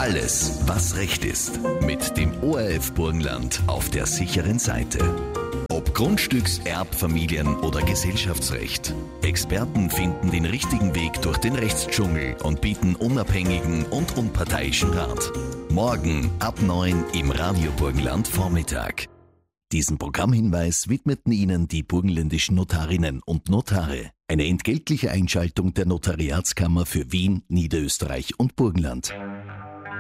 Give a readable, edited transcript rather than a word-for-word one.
Alles, was Recht ist. Mit dem ORF Burgenland auf der sicheren Seite. Ob Grundstücks-, Erbfamilien- oder Gesellschaftsrecht. Experten finden den richtigen Weg durch den Rechtsdschungel und bieten unabhängigen und unparteiischen Rat. Morgen ab 9 im Radio Burgenland Vormittag. Diesen Programmhinweis widmeten Ihnen die burgenländischen Notarinnen und Notare. Eine entgeltliche Einschaltung der Notariatskammer für Wien, Niederösterreich und Burgenland.